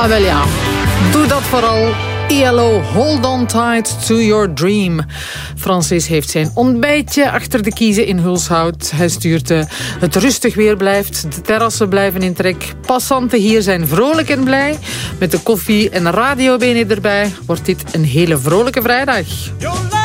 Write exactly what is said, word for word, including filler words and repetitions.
Ah, wel ja. Doe dat vooral. I L O, hold on tight to your dream. Francis heeft zijn ontbijtje achter de kiezen in Hulshout. Hij stuurt uh, het rustig weer blijft. De terrassen blijven in trek. Passanten hier zijn vrolijk en blij. Met de koffie en radiobenen erbij wordt dit een hele vrolijke vrijdag.